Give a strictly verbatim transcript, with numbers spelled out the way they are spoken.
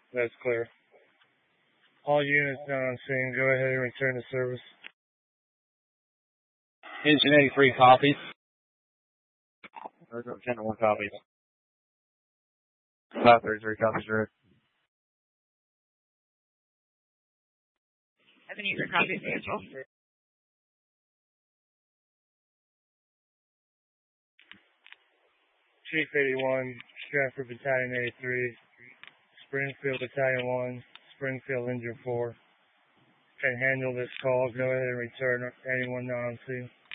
That's clear. All units not on scene, go ahead and return to service. Engine eighty-three copies. Aircraft ten to one copies. five thirty-three copies, Rick. Have any other copies, Angel? Chief eighty-one, Stratford Battalion eighty-three, Springfield Battalion one, Springfield Engine four. Can handle this call. Go ahead and return anyone not on scene.